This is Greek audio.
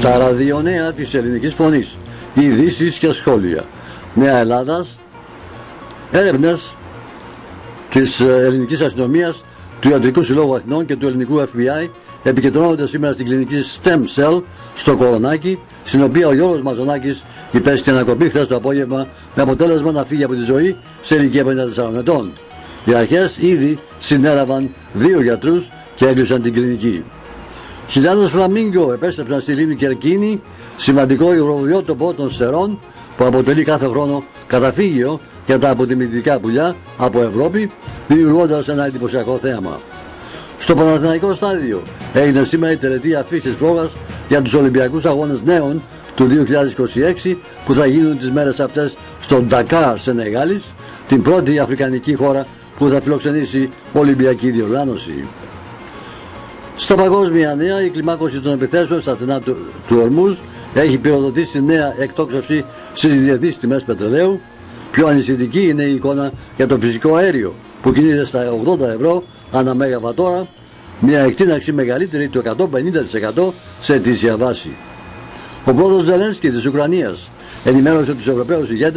Στα ραδιονέα της Ελληνικής Φωνής, ειδήσεις και σχόλια. Νέα Ελλάδας, έρευνες της Ελληνικής Αστυνομίας, του Ιατρικού Συλλόγου Αθηνών και του Ελληνικού FBI επικεντρώνονται σήμερα στην κλινική STEM Cell στο Κορονάκι, στην οποία ο Γιώργος Μαζονάκης υπέστη ανακοπή χθες το απόγευμα με αποτέλεσμα να φύγει από τη ζωή σε ηλικία 54 ετών. Οι αρχές ήδη συνέλαβαν 2 γιατρούς και έκλεισαν την κλινική. Χιλιάδες φλαμίγκο επέστρεψαν στη λίμνη Κερκίνη, σημαντικό υγροβιότοπο των Σερών που αποτελεί κάθε χρόνο καταφύγιο για τα αποτιμητικά πουλιά από Ευρώπη, δημιουργώντας ένα εντυπωσιακό θέαμα. Στο Παναθηναϊκό Στάδιο έγινε σήμερα η τελετή αφής της φλόγας για τους Ολυμπιακούς Αγώνες Νέων του 2026 που θα γίνουν τις μέρες αυτές στο Ντακάρ Σενεγάλης, την πρώτη αφρικανική χώρα που θα φιλοξενήσει Ολυμπιακή διοργάνωση. Στα παγκόσμια νέα, η κλιμάκωση των επιθέσεων στα στενά του Ορμούζ έχει πυροδοτήσει νέα εκτόξευση στις διεθνείς τιμές πετρελαίου. Πιο ανησυχητική είναι η εικόνα για το φυσικό αέριο που κινείται στα 80 ευρώ ανά ΜΒ, μια εκτείναξη μεγαλύτερη του 150% σε ετήσια βάση. Ο πρόεδρος Ζελένσκι της Ουκρανίας ενημέρωσε τους Ευρωπαίους ηγέτες